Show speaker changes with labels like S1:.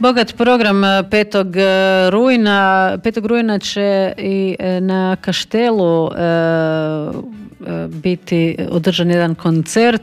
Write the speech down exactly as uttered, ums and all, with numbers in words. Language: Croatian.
S1: Bogat program petog rujna. petog rujna će i na Kaštelu biti održan jedan koncert